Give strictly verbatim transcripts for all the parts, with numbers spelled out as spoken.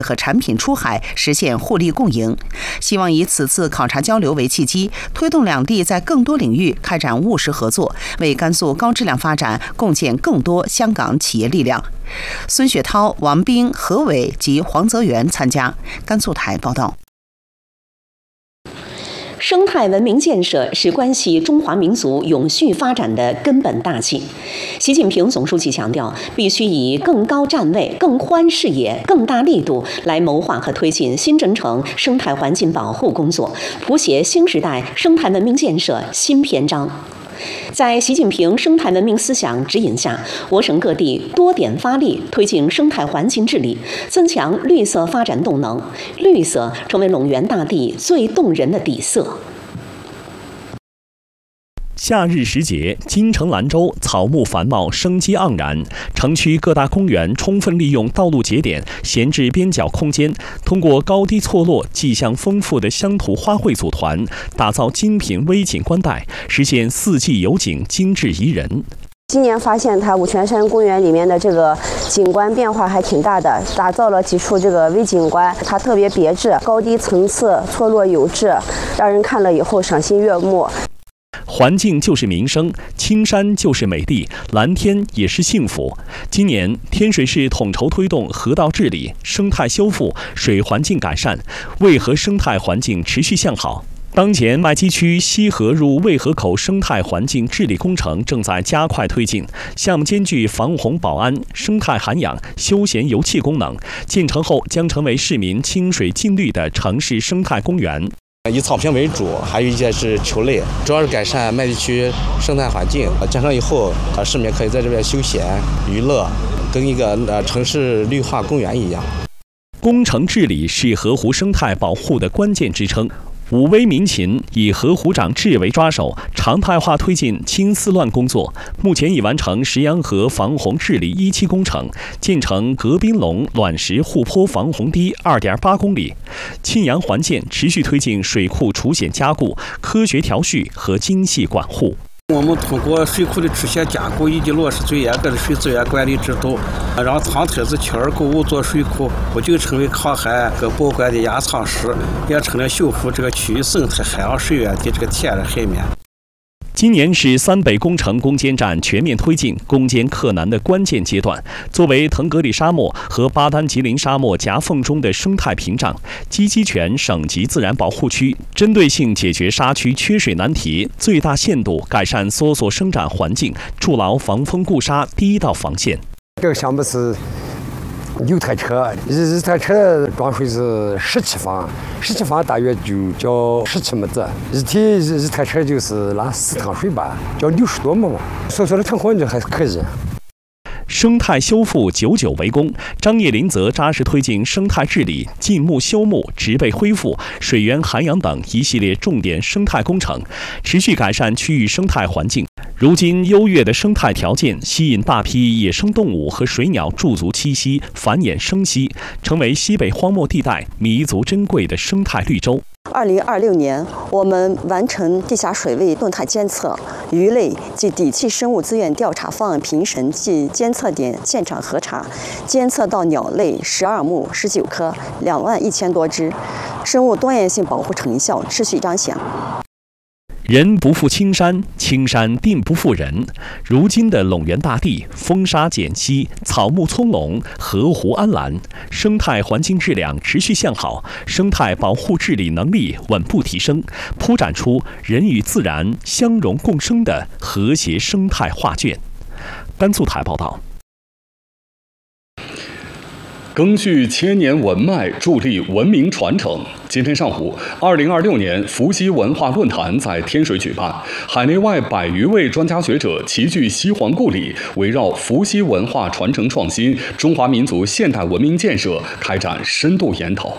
和产品出海实现互利共赢。希望以此次考察交流为契机，推动两地在更多领域开展务实合作，为甘肃高质量发展贡献更多香港企业力量。孙雪涛、王斌、何伟及黄泽元参加。甘肃台报道。 生态文明建设是关系中华民族永续发展的根本大计。习近平总书记强调，必须以更高站位、更宽视野、更大力度来谋划和推进新征程生态环境保护工作，谱写新时代生态文明建设新篇章。在习近平生态文明思想指引下，我省各地多点发力，推进生态环境治理，增强绿色发展动能，绿色成为陇源大地最动人的底色。 夏日时节，金城兰州草木繁茂，生机盎然。城区各大公园充分利用道路节点、闲置边角空间，通过高低错落、迹象丰富的乡土花卉组团，打造精品微景观带，实现四季有景、精致宜人。 今年发现它五泉山公园里面的这个景观变化还挺大的，打造了几处这个微景观，它特别别致，高低层次错落有致，让人看了以后赏心悦目。 环境就是民生，青山就是美丽，蓝天也是幸福。今年，天水市统筹推动河道治理、生态修复、水环境改善，渭河生态环境持续向好。当前，麦积区西河入渭河口生态环境治理工程正在加快推进，项目兼具防洪保安、生态涵养、休闲游憩功能，建成后将成为市民清水净绿的城市生态公园。 以草坪为主，还有一些是球类，主要是改善麦地区生态环境。建成以后，呃，市民可以在这边休闲娱乐，跟一个呃城市绿化公园一样。 工程治理是河湖生态保护的关键支撑。武威民勤以河湖长治为抓手，常态化推进清丝乱工作。目前已完成石洋河防洪治理一期工程，建成革滨龙卵石护坡防洪堤 二点八公里。沁阳环建持续推进水库除险加固、科学调序和精细管护。 我们通过水库的出险加固以及落实最严格的水资源管理制度，让仓特子七二购物做水库不仅成为抗旱和保管的压舱石，也成了修复这个区域生态海洋水源的这个天然海绵。 今年是三北工程攻坚战全面推进、攻坚克难的关键阶段。作为腾格里沙漠和巴丹吉林沙漠夹缝中的生态屏障，鸡鸡泉省级自然保护区针对性解决沙区缺水难题，最大限度改善梭梭生长环境，筑牢防风固沙第一道防线。 这个项目是六台车，一一台车装水是十七方，十七方大约就叫十七亩子，一体一台车就是拉四趟水吧，叫六十多亩，所以说的成果就还是可以。 生态修复久久为功，张叶林则扎实推进生态治理、禁牧修牧、植被恢复、水源涵养等一系列重点生态工程，持续改善区域生态环境。如今，优越的生态条件吸引大批野生动物和水鸟驻足栖息、繁衍生息，成为西北荒漠地带弥足珍贵的生态绿洲。 二零二六年，我们完成地下水位动态监测、鱼类及底栖生物资源调查方案评审及监测点现场核查，监测到鸟类十二目、十九颗、两万一千多只，生物多样性保护成效持续彰显。 人不负青山，青山定不负人。如今的陇源大地，风沙减稀，草木葱茏，河湖安澜，生态环境质量持续向好，生态保护治理能力稳步提升，铺展出人与自然相融共生的和谐生态画卷。甘肃台报道。 赓续千年文脉，助力文明传承。今天上午，二零二六年伏羲文化论坛在天水举办，海内外百余位专家学者齐聚西皇故里，围绕伏羲文化传承创新、中华民族现代文明建设开展深度研讨。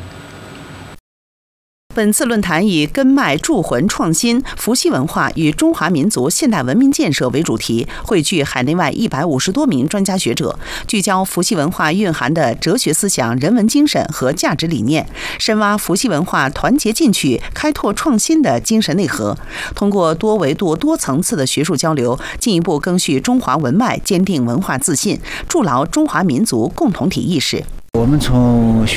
本次论坛以根脉铸魂创新、伏羲文化与中华民族现代文明建设为主题，汇聚海内外一百五十多名专家学者，聚焦伏羲文化蕴含的哲学思想、人文精神和价值理念，深挖伏羲文化团结进取、开拓创新的精神内核。通过多维度、多层次的学术交流，进一步赓续中华文脉，坚定文化自信，筑牢中华民族共同体意识。 我们从